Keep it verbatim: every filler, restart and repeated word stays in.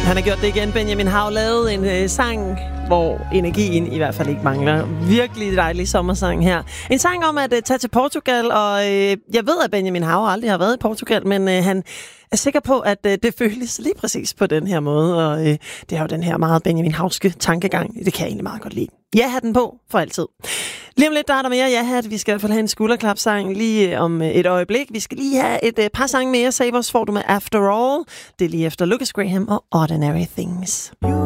Han har gjort det igen. Benjamin Hav lavet en øh, sang, hvor energien i hvert fald ikke mangler. Virkelig dejlig sommersang her. En sang om at øh, tage til Portugal, og øh, jeg ved, at Benjamin Hav aldrig har været i Portugal, men øh, han er sikker på, at øh, det føles lige præcis på den her måde, og øh, det er jo den her meget Benjamin Havske tankegang. Det kan jeg egentlig meget godt lide. Ja-hatten på for altid. Lige om lidt, der er der mere ja-hat. Vi skal i hvert fald have en skulderklapsang lige om et øjeblik. Vi skal lige have et par sange mere. Savers får du med After All. Det er lige efter Lucas Graham og Ordinary Things.